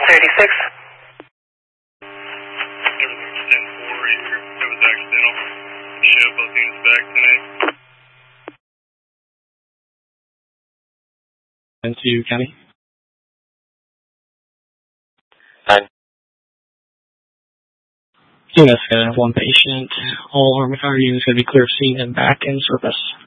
36. Everything's 10-4 here. It was accidental. Show both units back tonight. And to you, Kenny. Hi. Units, 1 patient. All armored car units going to be clear of scene and back in service.